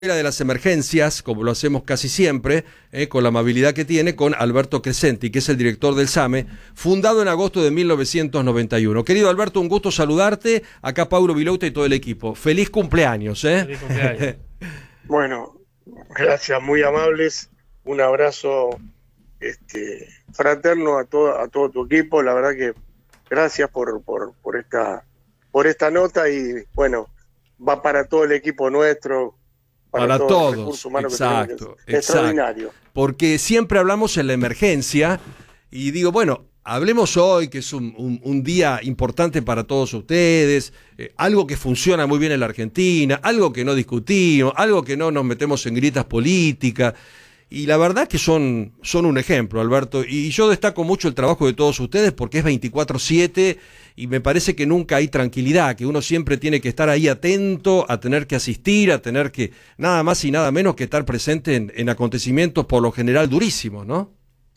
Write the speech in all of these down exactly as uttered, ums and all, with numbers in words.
de las emergencias, como lo hacemos casi siempre, eh, con la amabilidad que tiene, con Alberto Crescenti, que es el director del SAME, fundado en agosto de mil novecientos noventa y uno. Querido Alberto, un gusto saludarte. Acá Paulo Vilouta y todo el equipo. Feliz cumpleaños, ¿eh? Feliz cumpleaños. Bueno, gracias, muy amables. Un abrazo este, fraterno a todo, a todo tu equipo. La verdad que gracias por, por, por, esta, por esta nota y, bueno, va para todo el equipo nuestro. Para, para todos, recursos humanos exacto, que extraordinario. Exacto. Porque siempre hablamos en la emergencia y digo, bueno, hablemos hoy, que es un, un, un día importante para todos ustedes, eh, algo que funciona muy bien en la Argentina, algo que no discutimos, algo que no nos metemos en grietas políticas. Y la verdad que son, son un ejemplo, Alberto. Y yo destaco mucho el trabajo de todos ustedes porque es veinticuatro siete y me parece que nunca hay tranquilidad, que uno siempre tiene que estar ahí atento, a tener que asistir, a tener que nada más y nada menos que estar presente en, en acontecimientos por lo general durísimos, ¿no?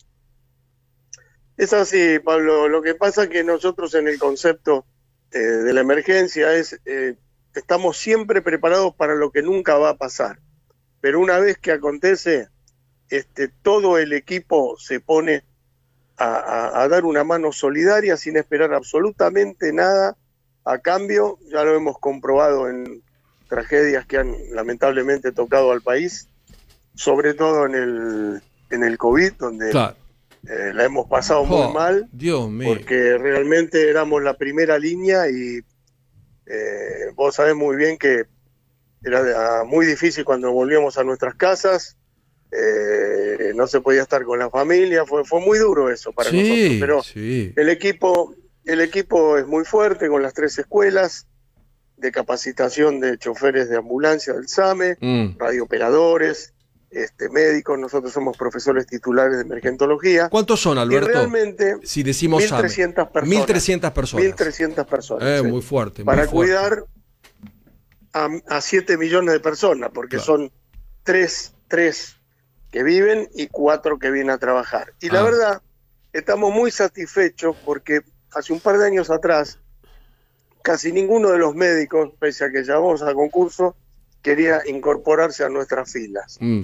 Es así, Pablo. Lo que pasa es que nosotros en el concepto eh, de la emergencia es eh, estamos siempre preparados para lo que nunca va a pasar. Pero una vez que acontece, este, todo el equipo se pone a, a, a dar una mano solidaria sin esperar absolutamente nada a cambio. Ya lo hemos comprobado en tragedias que han lamentablemente tocado al país, sobre todo en el, en el COVID, donde claro. eh, la hemos pasado oh, muy mal, Dios mío. Porque realmente éramos la primera línea y eh, vos sabés muy bien que era muy difícil cuando volvíamos a nuestras casas. Eh, no se podía estar con la familia, fue fue muy duro eso para sí, nosotros, pero sí. el equipo el equipo es muy fuerte con las tres escuelas de capacitación de choferes de ambulancia del SAME, mm. radiooperadores, este, médicos. Nosotros somos profesores titulares de emergentología. ¿Cuántos son, Alberto? Y realmente si decimos mil trescientas personas. mil trescientas personas. mil trescientas personas. Eh, sí, muy fuerte. Para muy fuerte. cuidar a, a siete millones de personas, porque claro. son tres, tres que viven y cuatro que vienen a trabajar. Y la ah. verdad, estamos muy satisfechos porque hace un par de años atrás, casi ninguno de los médicos, pese a que llamamos a concurso, quería incorporarse a nuestras filas. Mm.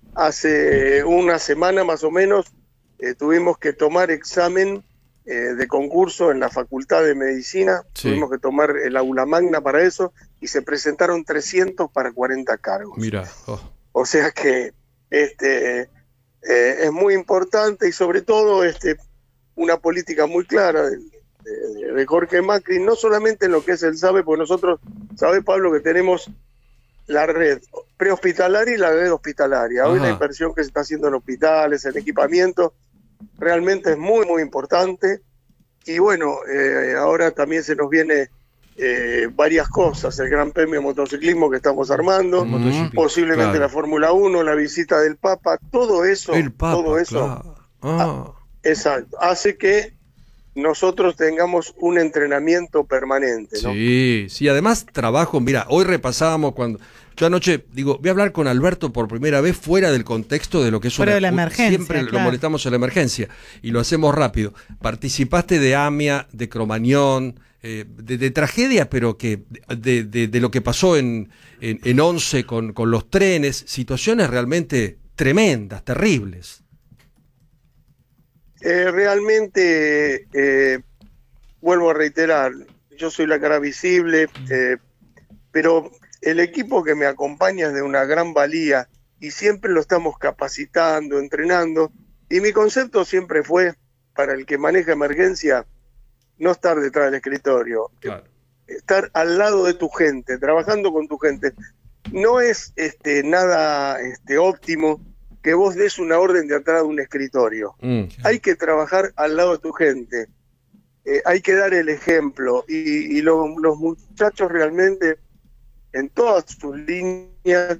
Hace una semana más o menos eh, tuvimos que tomar examen eh, de concurso en la Facultad de Medicina, sí. tuvimos que tomar el aula magna para eso, y se presentaron trescientos para cuarenta cargos. Mira. Oh. O sea que Este, eh, es muy importante y sobre todo este, una política muy clara de, de, de Jorge Macri, no solamente en lo que es el SAME, porque nosotros, sabes Pablo, que tenemos la red prehospitalaria y la red hospitalaria. Hoy Ajá. la inversión que se está haciendo en hospitales, en equipamiento, realmente es muy, muy importante. Y bueno, eh, ahora también se nos viene Eh, varias cosas, el Gran Premio de Motociclismo que estamos armando, mm, posiblemente claro. la Fórmula uno, la visita del Papa, todo eso, el Papa, todo eso claro. ah. exacto, hace que nosotros tengamos un entrenamiento permanente, ¿no? Sí, sí, además trabajo, mira, hoy repasábamos cuando, yo anoche, digo, voy a hablar con Alberto por primera vez fuera del contexto de lo que es fuera una, de la emergencia, siempre claro. lo molestamos en la emergencia, y lo hacemos rápido. Participaste de AMIA, de Cromañón, eh, de, de tragedia, pero que de, de, de lo que pasó en, en, en Once con, con los trenes, situaciones realmente tremendas, terribles. Eh, realmente, eh, vuelvo a reiterar, yo soy la cara visible, eh, pero el equipo que me acompaña es de una gran valía y siempre lo estamos capacitando, entrenando, y mi concepto siempre fue, para el que maneja emergencia, no estar detrás del escritorio, claro. estar al lado de tu gente, trabajando con tu gente. No es este, nada este, óptimo que vos des una orden de atrás de un escritorio. Mm. Hay que trabajar al lado de tu gente, eh, hay que dar el ejemplo, y, y lo, los muchachos realmente en todas sus líneas,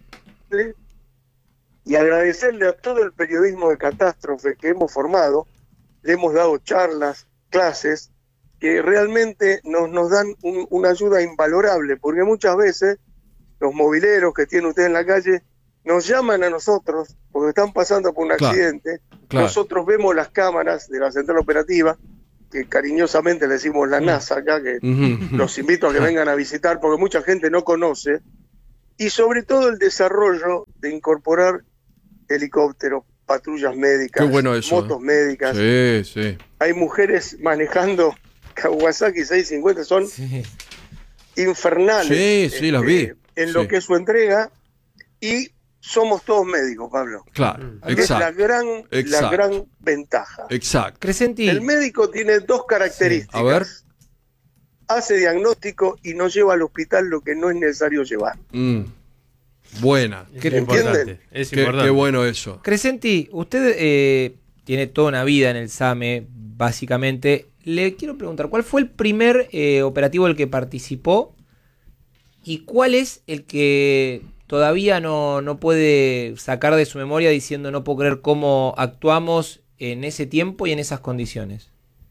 y agradecerle a todo el periodismo de catástrofe que hemos formado, le hemos dado charlas, clases, que realmente nos, nos dan un, una ayuda invalorable, porque muchas veces los mobileros que tienen ustedes en la calle nos llaman a nosotros porque están pasando por un claro, accidente, claro. Nosotros vemos las cámaras de la central operativa, que cariñosamente le decimos la NASA acá, que uh-huh. los invito a que vengan a visitar, porque mucha gente no conoce, y sobre todo el desarrollo de incorporar helicópteros, patrullas médicas, Qué bueno eso, motos ¿eh? médicas. Sí, sí. Hay mujeres manejando Kawasaki seiscientos cincuenta, son sí. infernales. Sí, sí, este, las vi. En sí. lo que es su entrega, y somos todos médicos, Pablo. Claro, mm. exacto. Es la gran, exacto. la gran ventaja. Exacto. Crescenti. El médico tiene dos características. Sí. A ver. Hace diagnóstico y no lleva al hospital lo que no es necesario llevar. Mm. Buena. Es importante. Es qué, importante. Qué bueno eso. Crescenti, usted eh, tiene toda una vida en el SAME, básicamente. Le quiero preguntar, ¿cuál fue el primer eh, operativo al que participó? ¿Y cuál es el que todavía no, no puede sacar de su memoria diciendo no puedo creer cómo actuamos en ese tiempo y en esas condiciones?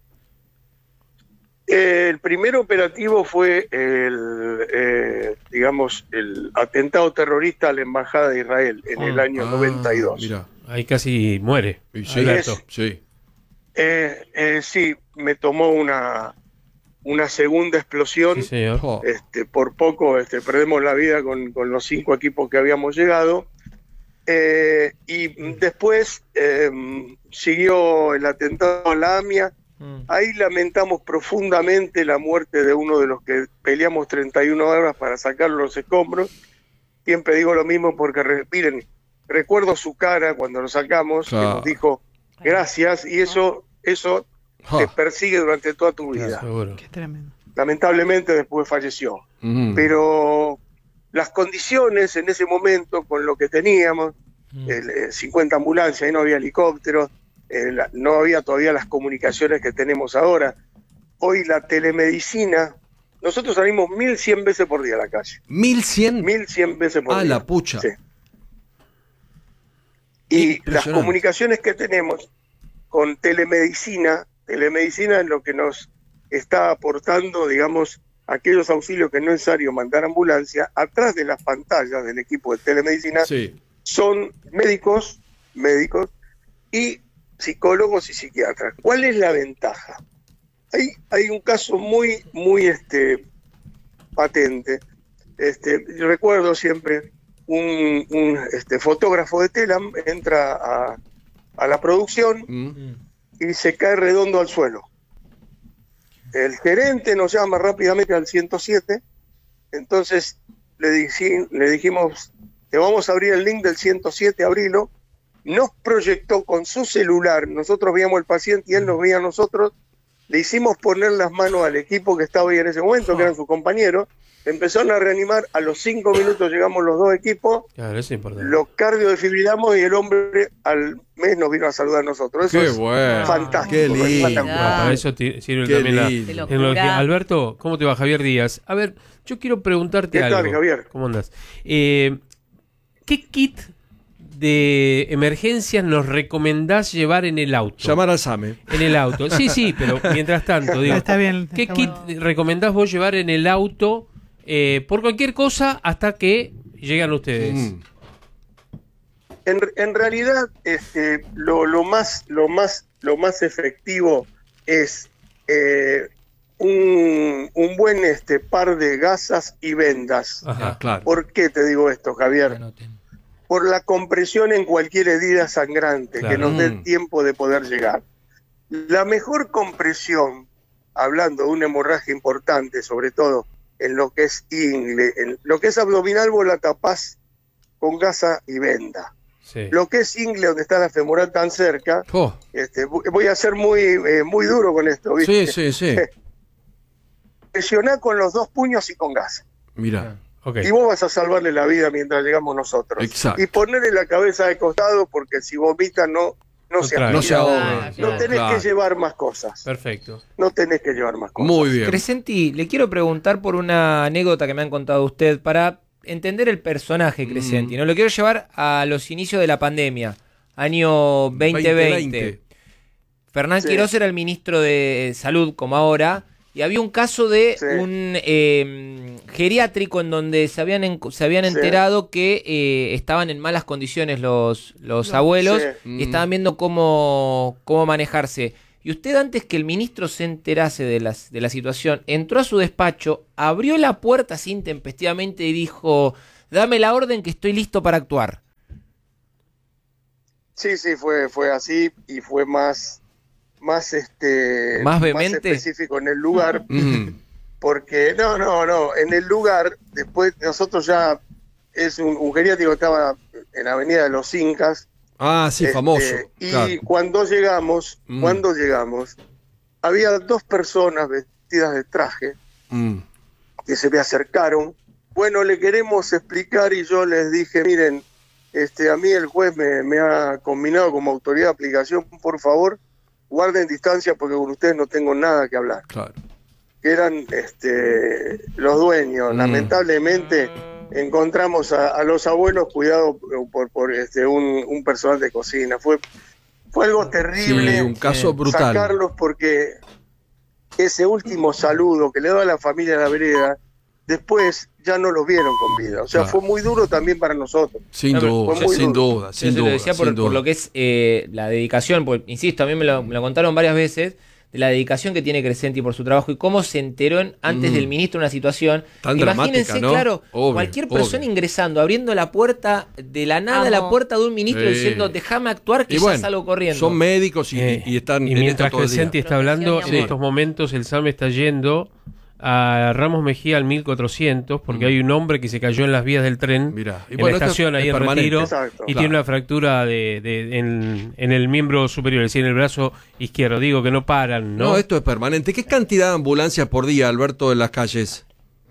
El primer operativo fue el, eh, digamos, el atentado terrorista a la embajada de Israel en ah, el año ah, noventa y dos. Mira, ahí casi muere. Sí, es, sí. Eh, eh, sí, me tomó una una segunda explosión. Sí, señor. Este, por poco este, perdemos la vida con, con los cinco equipos que habíamos llegado. Eh, y después eh, siguió el atentado a la AMIA. Ahí lamentamos profundamente la muerte de uno de los que peleamos treinta y una horas para sacar los escombros. Siempre digo lo mismo porque, miren, recuerdo su cara cuando lo sacamos, claro. que nos dijo gracias, y eso, eso huh. te persigue durante toda tu vida. Seguro. Qué tremendo. Lamentablemente después falleció. Mm. Pero las condiciones en ese momento, con lo que teníamos, mm. el, eh, cincuenta ambulancias, ahí no había helicópteros, Eh, la, no había todavía las comunicaciones que tenemos ahora. Hoy la telemedicina, nosotros salimos mil cien veces por día a la calle. ¿Mil cien? Mil cien veces por ah, día. Ah, la pucha. Sí. Y las comunicaciones que tenemos con telemedicina, telemedicina es lo que nos está aportando, digamos, aquellos auxilios que no es necesario mandar ambulancia, atrás de las pantallas del equipo de telemedicina, sí. son médicos, médicos y psicólogos y psiquiatras. ¿Cuál es la ventaja? Hay, hay un caso muy, muy este, patente. Este, yo recuerdo siempre un, un este, fotógrafo de Telam entra a, a la producción mm. y se cae redondo al suelo. El gerente nos llama rápidamente al ciento siete, entonces le, dij, le dijimos, te vamos a abrir el link del ciento siete, abrilo. Nos proyectó con su celular, nosotros veíamos al paciente y él nos veía a nosotros, le hicimos poner las manos al equipo que estaba ahí en ese momento, que eran sus compañeros, empezaron a reanimar, a los cinco minutos llegamos los dos equipos, claro, es importante. Los cardiodesfibrilamos y el hombre al mes nos vino a saludar a nosotros. Eso qué es bueno, fantástico. Qué lindo. Para eso sirve qué también lindo. La tecnología. Alberto, ¿cómo te va? Javier Díaz. A ver, yo quiero preguntarte ¿Qué algo. tal, Javier? ¿Cómo andas? Eh, ¿Qué kit de emergencias nos recomendás llevar en el auto? Llamar al SAME. En el auto. Sí, sí, pero mientras tanto, digo, está bien, ¿qué está kit bueno. recomendás vos llevar en el auto eh, por cualquier cosa hasta que llegan ustedes? Mm. En, en realidad, este, lo, lo más, lo más, lo más efectivo es eh, un, un buen este, par de gasas y vendas. Ajá, claro. ¿Por qué te digo esto, Javier? Por la compresión en cualquier herida sangrante, claro. que nos dé tiempo de poder llegar. La mejor compresión, hablando de una hemorragia importante, sobre todo en lo que es ingle, en lo que es abdominal, vos la tapás con gasa y venda. Sí. Lo que es ingle, donde está la femoral tan cerca, oh. este, voy a ser muy, eh, muy duro con esto, ¿viste? Sí, sí, sí. Presioná con los dos puños y con gasa. Mira. Okay. Y vos vas a salvarle la vida mientras llegamos nosotros. Exacto. Y ponerle la cabeza de costado, porque si vomita no, no, no se no se ahoga. No, no tenés claro. que llevar más cosas. Perfecto. No tenés que llevar más cosas. Muy bien. Crescenti, le quiero preguntar por una anécdota que me han contado usted para entender el personaje Crescenti. Mm. No lo quiero llevar a los inicios de la pandemia, año veinte veinte. Fernán sí. Quirós era el ministro de Salud, como ahora. Y había un caso de sí. un eh, geriátrico en donde se habían, en, se habían enterado sí. que eh, estaban en malas condiciones los, los no, abuelos sí. y estaban viendo cómo, cómo manejarse. Y usted, antes que el ministro se enterase de, las, de la situación, entró a su despacho, abrió la puerta así intempestivamente y dijo: dame la orden que estoy listo para actuar. Sí, sí, fue, fue así y fue más, más, este, más vehemente, más específico en el lugar, porque no, no, no, en el lugar, después nosotros ya, es un, un geriátrico que estaba en Avenida de los Incas. Ah, sí, este, famoso. Y claro. cuando llegamos, mm. cuando llegamos, había dos personas vestidas de traje mm. que se me acercaron. Bueno, le queremos explicar y yo les dije, miren, Este, a mí el juez me, me ha combinado como autoridad de aplicación, por favor, guarden distancia porque con ustedes no tengo nada que hablar. Claro. Que eran este, los dueños. Mm. Lamentablemente encontramos a, a los abuelos cuidados por, por, por este, un, un personal de cocina. Fue, fue algo terrible. Sí, un caso brutal. Sacarlos porque ese último saludo que le da a la familia de la vereda, después ya no los vieron con vida. O sea, claro. fue muy duro también para nosotros. Sin duda, sin duda, sin Yo duda. lo decía por, sin duda. por lo que es eh, la dedicación, porque, insisto, a mí me lo, me lo contaron varias veces, de la dedicación que tiene Crescenti por su trabajo y cómo se enteró en, antes mm. del ministro una situación. Tan Imagínense, dramática, ¿no? claro, obvio, cualquier persona obvio. ingresando, abriendo la puerta, de la nada, la puerta de un ministro sí. diciendo, déjame actuar que y ya bueno, salgo corriendo. Son médicos y, eh, y están... Y mientras Crescenti está hablando, sí. en estos momentos el SAME está yendo a Ramos Mejía al mil cuatrocientos porque mm. hay un hombre que se cayó en las vías del tren. Mirá. Y en bueno, la estación ahí en Retiro. Exacto. Y claro. tiene una fractura de, de, en, en el miembro superior, es decir, en el brazo izquierdo. Digo que no paran, ¿no? No, esto es permanente. ¿Qué cantidad de ambulancias por día, Alberto, en las calles?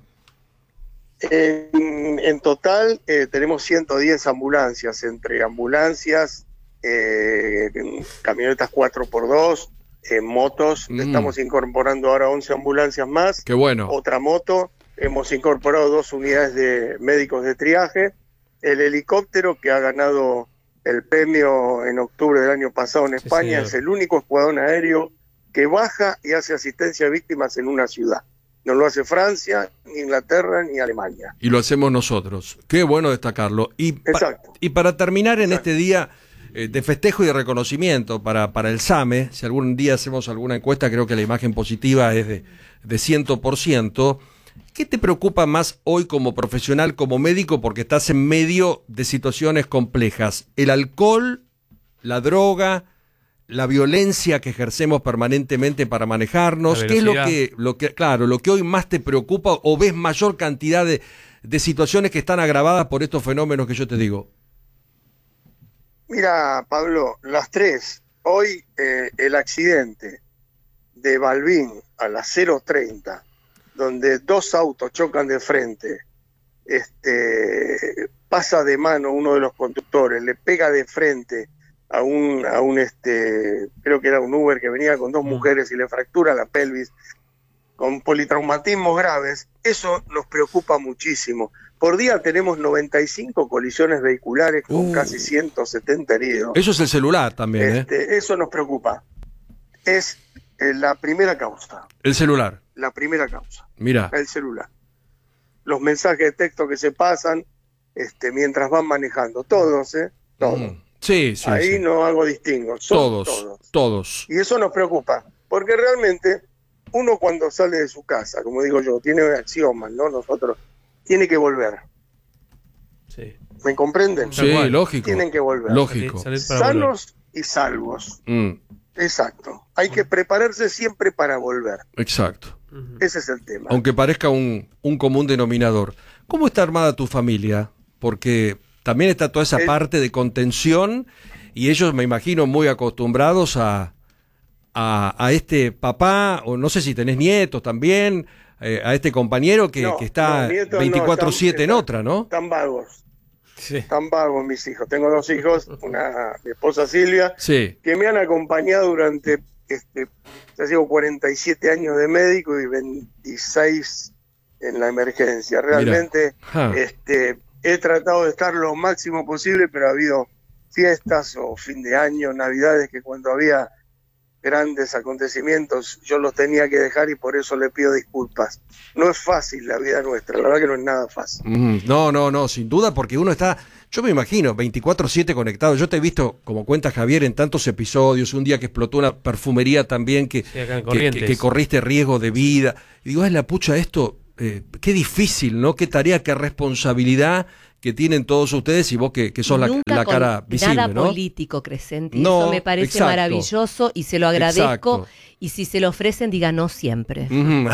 En, en total eh, tenemos ciento diez ambulancias, entre ambulancias, eh, camionetas cuatro por dos, en motos. Mm. Estamos incorporando ahora once ambulancias más. Qué bueno. Otra moto. Hemos incorporado dos unidades de médicos de triaje. El helicóptero que ha ganado el premio en octubre del año pasado en España, sí, es el único escuadrón aéreo que baja y hace asistencia a víctimas en una ciudad. No lo hace Francia, ni Inglaterra, ni Alemania. Y lo hacemos nosotros. Qué bueno destacarlo. Y, pa- y para terminar en Exacto. este día de festejo y de reconocimiento para, para el SAME, si algún día hacemos alguna encuesta, creo que la imagen positiva es de, de cien por ciento. ¿Qué te preocupa más hoy como profesional, como médico, porque estás en medio de situaciones complejas? ¿El alcohol, la droga, la violencia que ejercemos permanentemente para manejarnos? ¿Qué es lo que, lo que, claro, lo que hoy más te preocupa o ves mayor cantidad de, de situaciones que están agravadas por estos fenómenos que yo te digo? Mira, Pablo, las tres. Hoy eh, el accidente de Balbín a las cero treinta, donde dos autos chocan de frente, este, pasa de mano uno de los conductores, le pega de frente a un, a un este, creo que era un Uber que venía con dos mujeres y le fractura la pelvis, con politraumatismos graves. Eso nos preocupa muchísimo. Por día tenemos noventa y cinco colisiones vehiculares con uh, casi ciento setenta heridos. Eso es el celular también, este, ¿eh? Eso nos preocupa. Es eh, la primera causa. El celular. La primera causa. Mira. El celular. Los mensajes de texto que se pasan este, mientras van manejando. Todos, ¿eh? Todos. Mm. Sí, sí. Ahí sí. no hago distingo. Son todos, todos. Todos. Y eso nos preocupa. Porque realmente uno cuando sale de su casa, como digo yo, tiene axiomas, ¿no? Nosotros... tiene que volver. Sí. ¿Me comprenden? Sí, bueno, lógico. Tienen que volver. Lógico. Salir, salir Sanos volver. Y salvos. Mm. Exacto. Hay que prepararse siempre para volver. Exacto. Uh-huh. Ese es el tema. Aunque parezca un, un común denominador. ¿Cómo está armada tu familia? Porque también está toda esa el... parte de contención y ellos, me imagino, muy acostumbrados a, a, a este papá, o no sé si tenés nietos también, eh, a este compañero que, no, que está no, veinticuatro siete no, en otra, ¿no? Están vagos. Sí. Están vagos mis hijos. Tengo dos hijos, una mi esposa Silvia, sí. que me han acompañado durante, este, ya llevo cuarenta y siete años de médico y veintiséis en la emergencia. Realmente este, he tratado de estar lo máximo posible, pero ha habido fiestas o fin de año, navidades, que cuando había grandes acontecimientos yo los tenía que dejar y por eso le pido disculpas. No es fácil la vida nuestra, la verdad que no es nada fácil. Mm, no, no, no, sin duda, porque uno está, yo me imagino, veinticuatro siete conectado. Yo te he visto, como cuenta Javier, en tantos episodios, un día que explotó una perfumería también, que, sí, acá en que, que, que corriste riesgo de vida. Y digo, es la pucha, esto eh, qué difícil, ¿no? Qué tarea, qué responsabilidad que tienen todos ustedes y vos que, que sos la, la cara visible, nada ¿no? político, Crescenti. No, eso me parece exacto. maravilloso y se lo agradezco. Exacto. Y si se lo ofrecen, diga no siempre. No,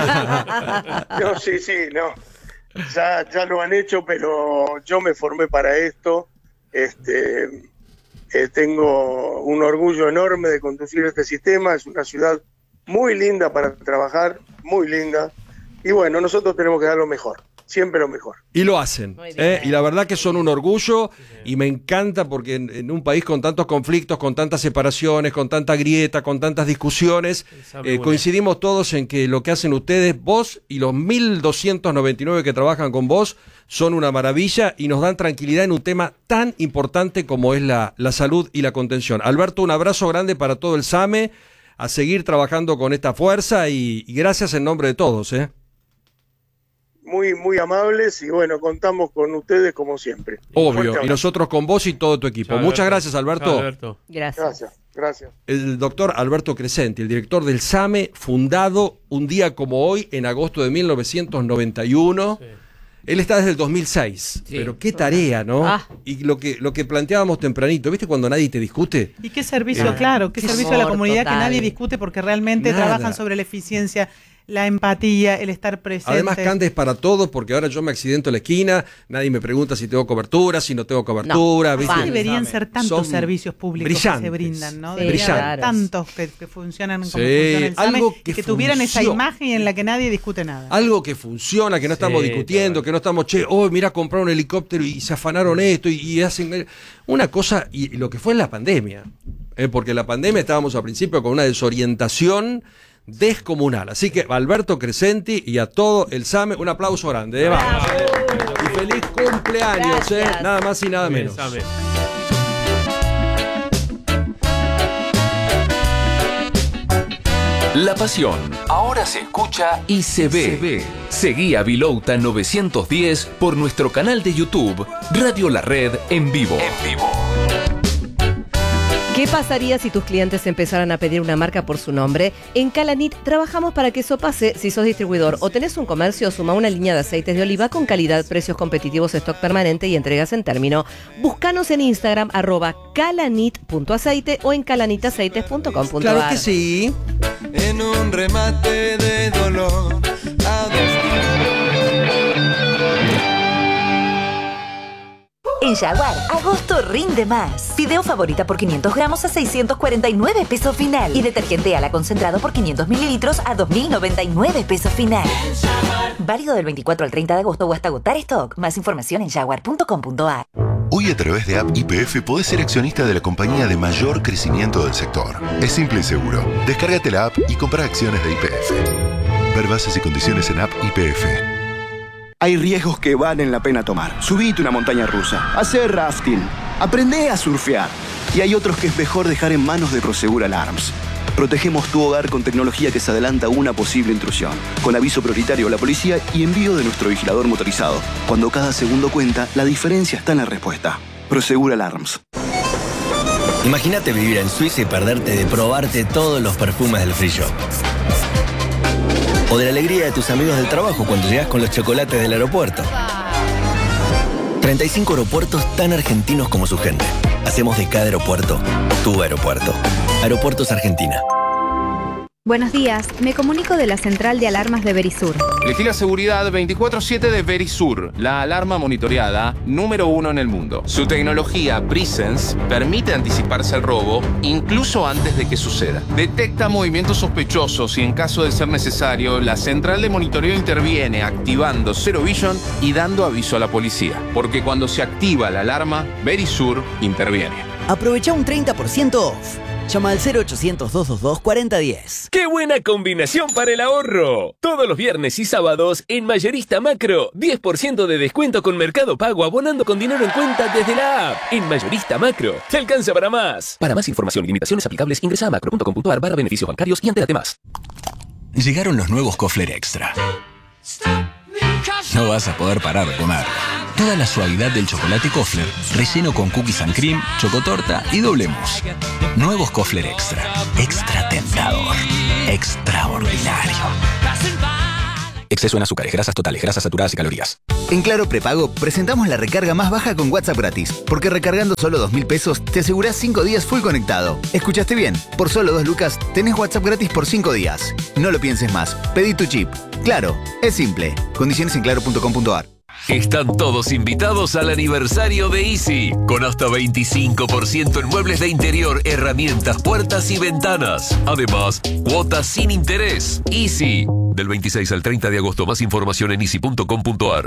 sí, sí, no. Ya, ya lo han hecho, pero yo me formé para esto. Este, eh, tengo un orgullo enorme de conducir este sistema. Es una ciudad muy linda para trabajar, muy linda. Y bueno, nosotros tenemos que dar lo mejor. Siempre lo mejor. Y lo hacen, ¿eh? Y la verdad que son un orgullo y me encanta porque en, en un país con tantos conflictos, con tantas separaciones, con tanta grieta, con tantas discusiones, eh, coincidimos todos en que lo que hacen ustedes, vos y los mil doscientos noventa y nueve que trabajan con vos, son una maravilla y nos dan tranquilidad en un tema tan importante como es la, la salud y la contención. Alberto, un abrazo grande para todo el SAME, a seguir trabajando con esta fuerza y, y gracias en nombre de todos, ¿eh? Muy, muy amables y bueno, contamos con ustedes como siempre. Obvio, y nosotros con vos y todo tu equipo. Chao, Muchas gracias, Alberto. Chao, Alberto. Gracias. Gracias, gracias. El doctor Alberto Crescenti, el director del SAME, fundado un día como hoy, en agosto de mil novecientos noventa y uno. Sí. Él está desde el dos mil seis, sí. Pero qué tarea, ¿no? Ah. Y lo que lo que planteábamos tempranito, ¿viste cuando nadie te discute? Y qué servicio, eh, claro, qué, qué servicio amor, a la comunidad total. Que nadie discute porque realmente Nada. Trabajan sobre la eficiencia, la empatía, el estar presente. Además, Cande es para todos, porque ahora yo me accidento en la esquina, nadie me pregunta si tengo cobertura, si no tengo cobertura. No, ¿viste? Deberían ser tantos Son servicios públicos brillantes. Que se brindan, ¿no? Sí, deberían claro. haber tantos que, que funcionan como sí, funciona el SAME, algo que, que tuvieran esa imagen en la que nadie discute nada. Algo que funciona, que no estamos sí, discutiendo, claro. Que no estamos, che, oh, mira, compraron un helicóptero y se afanaron esto y, y hacen una cosa, y, y lo que fue en la pandemia. Eh, porque en la pandemia estábamos al principio con una desorientación descomunal. Así que Alberto Crescenti y a todo el SAME, un aplauso grande. ¿eh? Vamos. Y feliz cumpleaños, eh, nada más y nada menos. Bien, La pasión ahora se escucha y se ve. Se ve. Seguí a Vilouta novecientos diez por nuestro canal de YouTube, Radio La Red en vivo. En vivo. ¿Qué pasaría si tus clientes empezaran a pedir una marca por su nombre? En Calanit trabajamos para que eso pase. Si sos distribuidor o tenés un comercio, suma una línea de aceites de oliva con calidad, precios competitivos, stock permanente y entregas en término. Búscanos en Instagram, arroba calanit punto aceite o en calanit aceites punto com punto a r. Claro que sí. En un remate de dolor a dos... En Jaguar, agosto rinde más. Fideo favorita por quinientos gramos a seiscientos cuarenta y nueve pesos final. Y detergente ala concentrado por quinientos mililitros a dos mil noventa y nueve pesos final. Válido del veinticuatro al treinta de agosto o hasta agotar stock. Más información en jaguar punto com punto a r. Hoy a través de App Y P F podés ser accionista de la compañía de mayor crecimiento del sector. Es simple y seguro. Descárgate la app y compra acciones de Y P F. Ver bases y condiciones en App Y P F. Hay riesgos que valen la pena tomar. Subite una montaña rusa, hacer rafting, aprende a surfear. Y hay otros que es mejor dejar en manos de Prosegur Alarms. Protegemos tu hogar con tecnología que se adelanta a una posible intrusión, con aviso prioritario a la policía y envío de nuestro vigilador motorizado. Cuando cada segundo cuenta, la diferencia está en la respuesta. Prosegur Alarms. Imagínate vivir en Suiza y perderte de probarte todos los perfumes del Free Shop. O de la alegría de tus amigos del trabajo cuando llegas con los chocolates del aeropuerto. treinta y cinco aeropuertos tan argentinos como su gente. Hacemos de cada aeropuerto tu aeropuerto. Aeropuertos Argentina. Buenos días, me comunico de la central de alarmas de Verisur. Elegí la seguridad veinticuatro siete de Verisur, la alarma monitoreada número uno en el mundo. Su tecnología Presence permite anticiparse al robo incluso antes de que suceda. Detecta movimientos sospechosos y en caso de ser necesario, la central de monitoreo interviene activando Zero Vision y dando aviso a la policía. Porque cuando se activa la alarma, Verisur interviene. Aprovecha un treinta por ciento off. Llama al cero ochocientos, doscientos veintidós, cuarenta diez. ¡Qué buena combinación para el ahorro! Todos los viernes y sábados en Mayorista Macro, diez por ciento de descuento con Mercado Pago abonando con dinero en cuenta desde la app. En Mayorista Macro, te alcanza para más. Para más información y limitaciones aplicables, ingresa a macro punto com punto a r barra beneficios bancarios y entérate más. Llegaron los nuevos Kofler Extra. No vas a poder parar de comer. Toda la suavidad del chocolate Kofler, relleno con cookies and cream, chocotorta y doble mousse. Nuevos Kofler Extra. Extra tentador. Extraordinario. Exceso en azúcares, grasas totales, grasas saturadas y calorías. En Claro Prepago presentamos la recarga más baja con WhatsApp gratis, porque recargando solo dos mil pesos te asegurás cinco días full conectado. ¿Escuchaste bien? Por solo dos lucas tenés WhatsApp gratis por cinco días. No lo pienses más, pedí tu chip. Claro, es simple. Condiciones en claro punto com punto a r. Están todos invitados al aniversario de Easy, con hasta veinticinco por ciento en muebles de interior, herramientas, puertas y ventanas. Además, cuotas sin interés. Easy. Del veintiséis al treinta de agosto, más información en easy punto com punto a r.